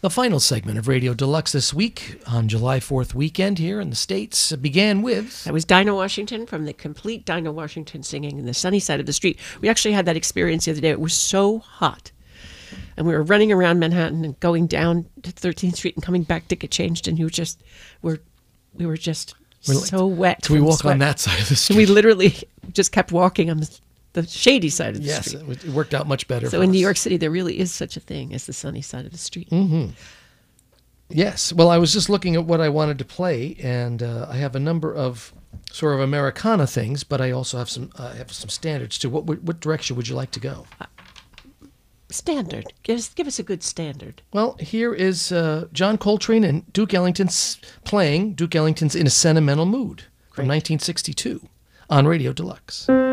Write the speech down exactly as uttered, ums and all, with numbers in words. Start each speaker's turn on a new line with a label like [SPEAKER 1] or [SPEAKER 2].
[SPEAKER 1] The final segment of Radio Deluxe this week on July fourth weekend here in the States began with...
[SPEAKER 2] That was Dinah Washington from the Complete Dinah Washington singing in the Sunny Side of the Street. We actually had that experience the other day. It was so hot. And we were running around Manhattan and going down to thirteenth Street and coming back to get changed. And you just were, we were just we're so like, wet.
[SPEAKER 1] So we walk
[SPEAKER 2] sweat.
[SPEAKER 1] on that side of the street.
[SPEAKER 2] And we literally just kept walking on the, the shady side of the
[SPEAKER 1] yes,
[SPEAKER 2] street.
[SPEAKER 1] Yes, it worked out much better.
[SPEAKER 2] So
[SPEAKER 1] for
[SPEAKER 2] in
[SPEAKER 1] us.
[SPEAKER 2] New York City, there really is such a thing as the sunny side of the street.
[SPEAKER 1] Mm-hmm. Yes. Well, I was just looking at what I wanted to play, and uh, I have a number of sort of Americana things, but I also have some uh, have some standards too. What, what what direction would you like to go?
[SPEAKER 2] Uh, standard. Give us, give us a good standard.
[SPEAKER 1] Well, here is uh, John Coltrane and Duke Ellington playing Duke Ellington's In a Sentimental Mood from nineteen sixty-two on Radio Deluxe.